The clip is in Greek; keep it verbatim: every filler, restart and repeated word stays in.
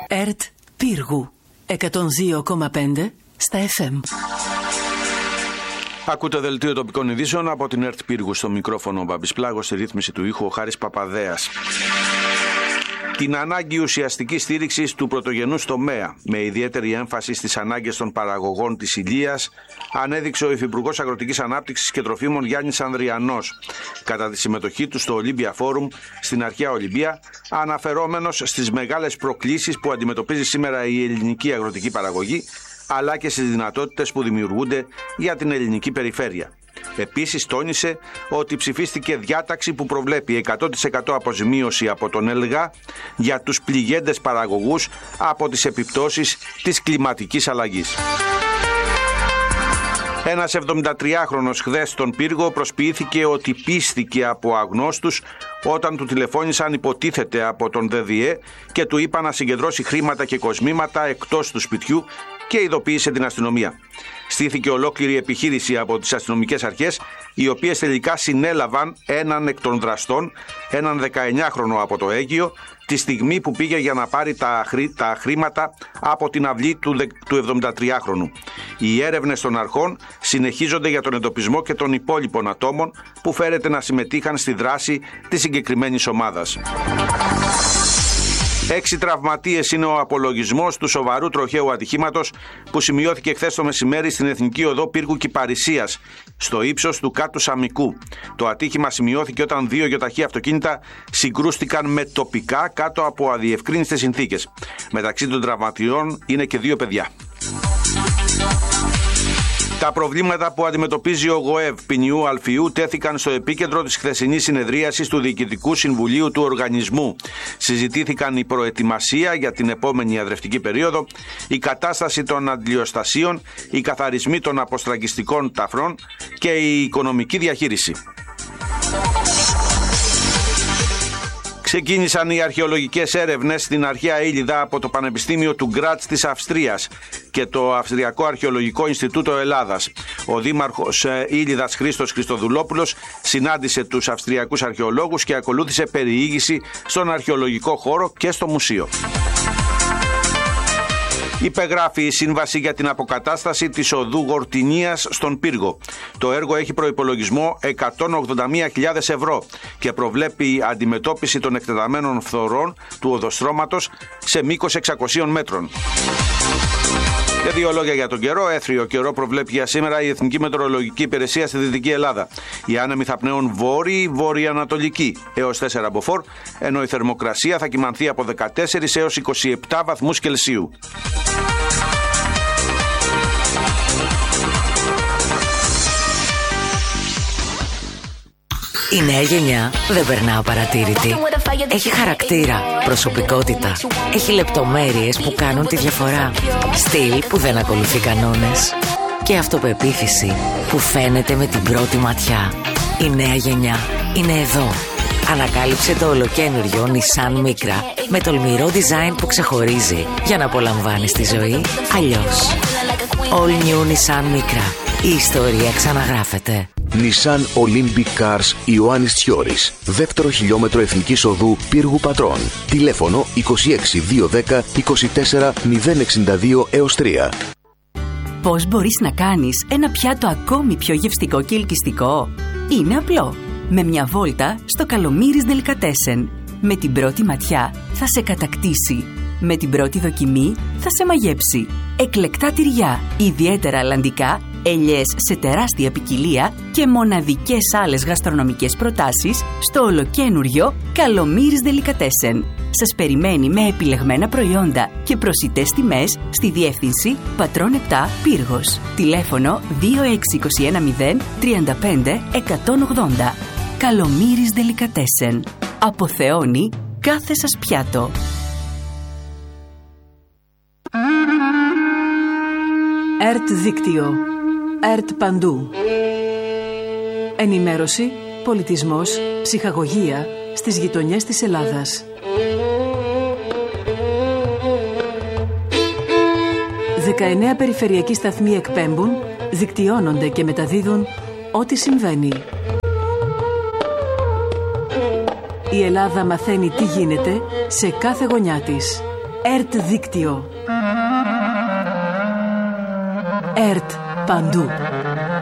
ΕΡΤ Πύργου εκατόν δύο κόμμα πέντε στα εφ εμ. Ακούτε δελτίο τοπικών ειδήσεων από την ΕΡΤ Πύργου. Στο μικρόφωνο ο Μπαμπης Πλάγος, στη ρύθμιση του ήχου ο Χάρης Παπαδέας. Την ανάγκη ουσιαστικής στήριξης του πρωτογενούς τομέα, με ιδιαίτερη έμφαση στις ανάγκες των παραγωγών της ηλίας, ανέδειξε ο Υφυπουργός Αγροτικής Ανάπτυξης και Τροφίμων Γιάννης Ανδριανός κατά τη συμμετοχή του στο Olympia Forum στην αρχαία Ολυμπία, αναφερόμενος στις μεγάλες προκλήσεις που αντιμετωπίζει σήμερα η ελληνική αγροτική παραγωγή, αλλά και στις δυνατότητες που δημιουργούνται για την ελληνική περιφέρεια. Επίσης τόνισε ότι ψηφίστηκε διάταξη που προβλέπει εκατό τοις εκατό αποζημίωση από τον ΕΛΓΑ για τους πληγέντες παραγωγούς από τις επιπτώσεις της κλιματικής αλλαγής. Ένας εβδομηντατριάχρονος χθες στον Πύργο προσποιήθηκε ότι πίστηκε από αγνώστους όταν του τηλεφώνησαν υποτίθεται από τον ΔΔΕ και του είπαν να συγκεντρώσει χρήματα και κοσμήματα εκτός του σπιτιού και ειδοποίησε την αστυνομία. Στήθηκε ολόκληρη επιχείρηση από τις αστυνομικές αρχές, οι οποίες τελικά συνέλαβαν έναν εκ των δραστών, έναν δεκαεννιάχρονο από το Αίγυο, τη στιγμή που πήγε για να πάρει τα, χρή, τα χρήματα από την αυλή του, του εβδομηντατριάχρονου. Οι έρευνες των αρχών συνεχίζονται για τον εντοπισμό και των υπόλοιπων ατόμων που φέρεται να συμμετείχαν στη δράση της συγκεκριμένης ομάδας. Έξι τραυματίες είναι ο απολογισμός του σοβαρού τροχαίου ατυχήματος που σημειώθηκε χθες το μεσημέρι στην Εθνική Οδό Πύργου Κυπαρισίας, στο ύψος του Κάτου Σαμικού. Το ατύχημα σημειώθηκε όταν δύο γιοταχή αυτοκίνητα συγκρούστηκαν με τοπικά κάτω από αδιευκρίνιστες συνθήκες. Μεταξύ των τραυματιών είναι και δύο παιδιά. Τα προβλήματα που αντιμετωπίζει ο ΓΟΕΒ Ποινιού Αλφιού τέθηκαν στο επίκεντρο της χθεσινής συνεδρίασης του Διοικητικού Συμβουλίου του οργανισμού. Συζητήθηκαν η προετοιμασία για την επόμενη αδρευτική περίοδο, η κατάσταση των αντιλιοστασίων, οι καθαρισμοί των αποστραγγιστικών ταφρών και η οικονομική διαχείριση. Ξεκίνησαν οι αρχαιολογικές έρευνες στην αρχαία Ήλιδα από το Πανεπιστήμιο του Γκράτς της Αυστρίας και το Αυστριακό Αρχαιολογικό Ινστιτούτο Ελλάδας. Ο δήμαρχος Ήλιδας Χρήστος Χριστοδουλόπουλος συνάντησε τους αυστριακούς αρχαιολόγους και ακολούθησε περιήγηση στον αρχαιολογικό χώρο και στο μουσείο. Υπεγράφει η σύμβαση για την αποκατάσταση της οδού Γορτινίας στον Πύργο. Το έργο έχει προϋπολογισμό εκατόν ογδόντα μία χιλιάδες ευρώ και προβλέπει αντιμετώπιση των εκτεταμένων φθορών του οδοστρώματος σε μήκος εξακοσίων μέτρων. Και δύο λόγια για τον καιρό. Έθριο καιρό προβλέπει για σήμερα η Εθνική Μετεωρολογική Υπηρεσία στη Δυτική Ελλάδα. Οι άνεμοι θα πνέουν βόρειοι, βόρειο-ανατολικοί έως τέσσερα μποφόρ, ενώ η θερμοκρασία θα κυμανθεί από δεκατέσσερα έως είκοσι επτά βαθμούς Κελσίου. Η νέα γενιά δεν περνά απαρατήρητη. Έχει χαρακτήρα, προσωπικότητα. Έχει λεπτομέρειες που κάνουν τη διαφορά. Στυλ που δεν ακολουθεί κανόνες. Και αυτοπεποίθηση που φαίνεται με την πρώτη ματιά. Η νέα γενιά είναι εδώ. Ανακάλυψε το ολοκαίνουργιο Nissan Micra με τολμηρό design που ξεχωρίζει για να απολαμβάνεις τη ζωή αλλιώς. All new Nissan Micra. Η ιστορία ξαναγράφεται. Nissan Olympic Cars Ιωάννης Τσιόρης. Δεύτερο χιλιόμετρο Εθνικής Οδού Πύργου Πατρών. Τηλέφωνο είκοσι έξι διακόσια δέκα είκοσι τέσσερα μηδέν εξήντα δύο έως τρία. Πώς μπορείς να κάνεις ένα πιάτο ακόμη πιο γευστικό και ελκυστικό? Είναι απλό. Με μια βόλτα στο Καλομύρης Delicatessen. Με την πρώτη ματιά θα σε κατακτήσει. Με την πρώτη δοκιμή θα σε μαγέψει. Εκλεκτά τυριά, ιδιαίτερα αλλαντικά, ελιές σε τεράστια ποικιλία και μοναδικές άλλες γαστρονομικές προτάσεις στο ολοκαίνουργιο Καλομύρης Delicatessen. Σας περιμένει με επιλεγμένα προϊόντα και προσιτές τιμές στη διεύθυνση Πατρών επτά Πύργος. Τηλέφωνο δύο έξι είκοσι ένα μηδέν τριάντα πέντε εκατόν ογδόντα. Καλομύρης Delicatessen. Αποθεώνει κάθε σας πιάτο. ΕΡΤ Δίκτυο. ΕΡΤ Παντού. Ενημέρωση, πολιτισμός, ψυχαγωγία στις γειτονιές της Ελλάδας. δεκαεννέα περιφερειακοί σταθμοί εκπέμπουν, δικτυώνονται και μεταδίδουν ό,τι συμβαίνει. Η Ελλάδα μαθαίνει τι γίνεται σε κάθε γωνιά της. ΕΡΤ δίκτυο. ΕΡΤ παντού.